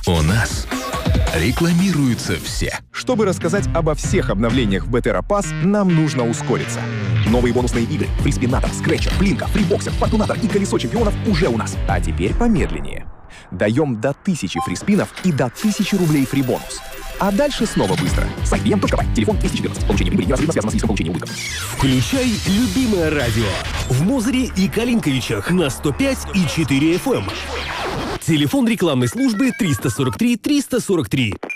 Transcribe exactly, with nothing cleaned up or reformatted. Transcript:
У нас рекламируются все. Чтобы рассказать обо всех обновлениях в Бетера Пасс, нам нужно ускориться. Новые бонусные игры Фриспинатор, Скретчер, Плинка, Фрибоксер, Фортунатор и Колесо Чемпионов уже у нас. А теперь помедленнее. Даем до тысячи фриспинов и до тысячи рублей фрибонус. А дальше снова быстро. Сайт би эм точка бай, телефон двести четырнадцать. Получение прибыли неразрывно связано с риском получения убытков. Включай любимое радио в Мозыре и Калинковичах на сто пять и четыре эф эм. Телефон рекламной службы триста сорок три триста сорок три.